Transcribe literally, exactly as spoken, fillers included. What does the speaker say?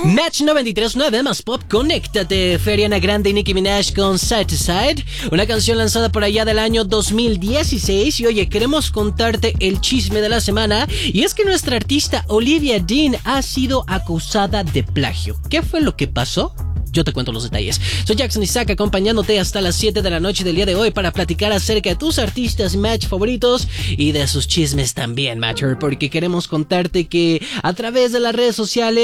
Match noventa y tres punto nueve más pop, conéctate. Ariana Grande y Nicki Minaj con Side to Side, una canción lanzada por allá del año dos mil dieciséis. Y oye, queremos contarte el chisme de la semana, y es que nuestra artista Olivia Dean ha sido acusada de plagio. ¿Qué fue lo que pasó? Yo te cuento los detalles. Soy Jackson Isaac, acompañándote hasta las siete de la noche del día de hoy para platicar acerca de tus artistas Match favoritos y de sus chismes también, Matcher, porque queremos contarte que a través de las redes sociales